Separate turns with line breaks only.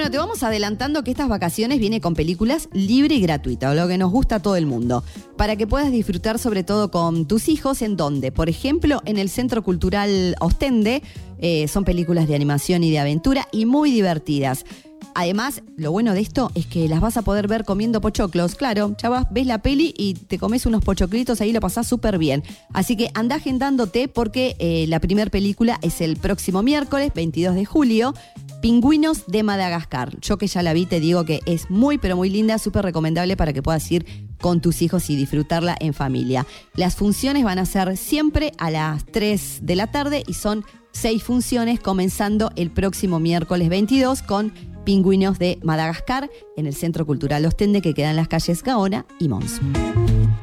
Bueno, te vamos adelantando que estas vacaciones viene con películas libre y gratuita, lo que nos gusta a todo el mundo, para que puedas disfrutar sobre todo con tus hijos. ¿En dónde? Por ejemplo, en el Centro Cultural Ostende. Son películas de animación y de aventura y muy divertidas. Además, lo bueno de esto es que las vas a poder ver comiendo pochoclos. Claro, ya vas, ves la peli y te comes unos pochoclitos, ahí lo pasás súper bien. Así que andá agendándote porque la primera película es el próximo miércoles, 22 de julio, Pingüinos de Madagascar. Yo que ya la vi te digo que es muy pero muy linda, súper recomendable para que puedas ir con tus hijos y disfrutarla en familia. Las funciones van a ser siempre a las 3 de la tarde y son 6 funciones comenzando el próximo miércoles 22 con Pingüinos de Madagascar en el Centro Cultural Ostende, que queda en las calles Gaona y Mons.